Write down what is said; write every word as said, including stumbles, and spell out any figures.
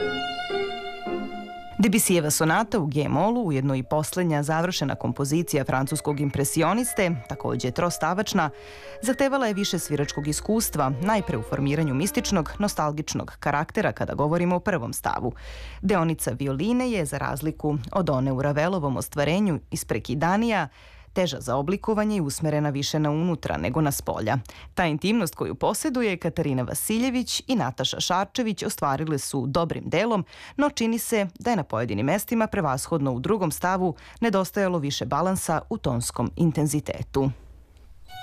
Debussyjeva sonata u G-molu, ujedno i poslednja završena kompozicija francuskog impresioniste, takođe trostavačna, zahtevala je više sviračkog iskustva, najpre u formiranju mističnog, nostalgičnog karaktera kada govorimo o prvom stavu. Deonica violine je, za razliku od one u Ravelovom ostvarenju iz Prekidanija, teža za oblikovanje i usmerena više na unutra nego na spolja. Ta intimnost koju posjeduje Katarina Vasiljević i Nataša Šarčević ostvarile su dobrim delom, no čini se da je na pojedinim mestima, prevashodno u drugom stavu, nedostajalo više balansa u tonskom intenzitetu.